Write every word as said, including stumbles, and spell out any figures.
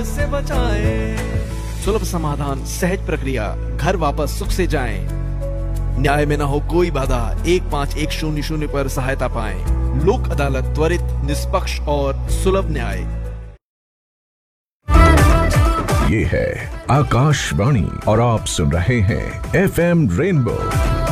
से बचाए। सुलभ समाधान, सहज प्रक्रिया, घर वापस सुख से जाएं। न्याय में न हो कोई बाधा, एक पाँच एक शून्य शून्य पर सहायता पाएं। लोक अदालत, त्वरित, निष्पक्ष और सुलभ न्याय। ये है आकाशवाणी और आप सुन रहे हैं एफ एम रेनबो